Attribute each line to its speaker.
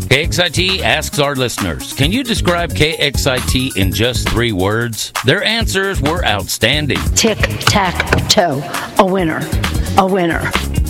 Speaker 1: KXIT asks our listeners, can you describe KXIT in just 3 words? Their answers were outstanding.
Speaker 2: Tic-tac-toe. A winner. A winner.